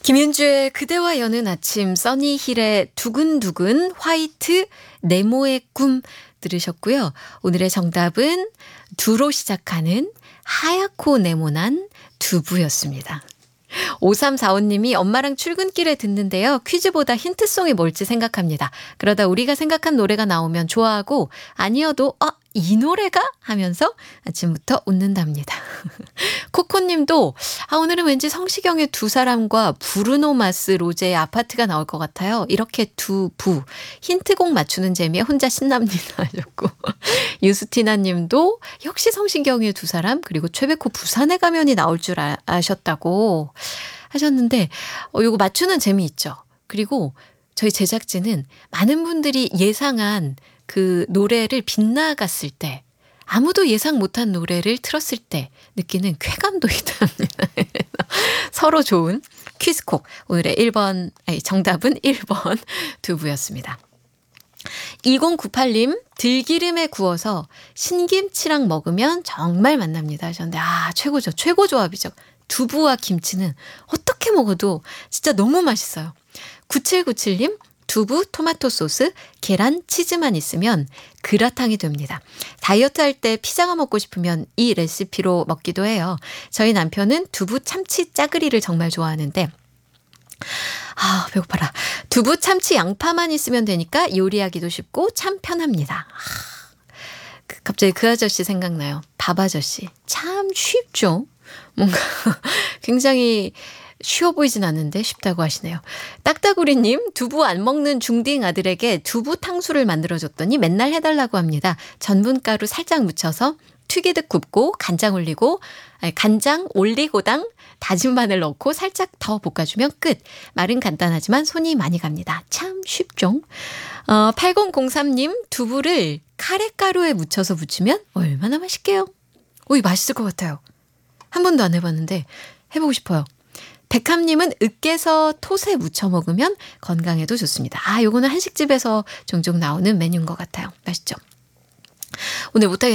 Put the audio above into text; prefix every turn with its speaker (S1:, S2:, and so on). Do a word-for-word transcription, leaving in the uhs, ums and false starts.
S1: 김윤주의 그대와 여는 아침, 써니힐의 두근두근, 화이트, 네모의 꿈 들으셨고요. 오늘의 정답은 두로 시작하는 하얗고 네모난 두부였습니다. 오삼사오 님이 엄마랑 출근길에 듣는데요. 퀴즈보다 힌트송이 뭘지 생각합니다. 그러다 우리가 생각한 노래가 나오면 좋아하고 아니어도 아, 이 노래가? 하면서 아침부터 웃는답니다. 코코님도 아, 오늘은 왠지 성시경의 두 사람과 브루노 마스 로제의 아파트가 나올 것 같아요. 이렇게 두 부 힌트곡 맞추는 재미에 혼자 신납니다 하셨고 유스티나 님도 역시 성시경의 두 사람 그리고 최백호 부산에 가면이 나올 줄 아, 아셨다고 하셨는데 어, 이거 맞추는 재미있죠. 그리고 저희 제작진은 많은 분들이 예상한 그 노래를 빗나갔을 때 아무도 예상 못한 노래를 틀었을 때 느끼는 쾌감도 있답니다. 서로 좋은 퀴즈콕. 오늘의 일 번, 아니, 정답은 일 번 두부였습니다. 이공구팔 님 들기름에 구워서 신김치랑 먹으면 정말 맛납니다 하셨는데 아 최고죠. 최고 조합이죠. 두부와 김치는 어떻게 먹어도 진짜 너무 맛있어요. 구칠구칠 님 두부, 토마토 소스, 계란, 치즈만 있으면 그라탕이 됩니다. 다이어트 할 때 피자가 먹고 싶으면 이 레시피로 먹기도 해요. 저희 남편은 두부, 참치, 짜글이를 정말 좋아하는데 아 배고파라. 두부, 참치, 양파만 있으면 되니까 요리하기도 쉽고 참 편합니다. 아, 갑자기 그 아저씨 생각나요. 밥 아저씨. 참 쉽죠. 뭔가 굉장히 쉬워 보이진 않는데 쉽다고 하시네요. 딱따구리님 두부 안 먹는 중딩 아들에게 두부 탕수를 만들어줬더니 맨날 해달라고 합니다. 전분가루 살짝 묻혀서 튀기듯 굽고 간장 올리고 아니, 간장 올리고당 다진 마늘 넣고 살짝 더 볶아주면 끝. 말은 간단하지만 손이 많이 갑니다. 참 쉽죠. 어, 팔공공삼 님 두부를 카레가루에 묻혀서 부치면 얼마나 맛있게요. 오이 맛있을 것 같아요. 한 번도 안 해봤는데 해보고 싶어요. 백함님은 으깨서 톳에 무쳐 먹으면 건강에도 좋습니다. 아, 요거는 한식집에서 종종 나오는 메뉴인 것 같아요. 맛있죠? 오늘 못하겠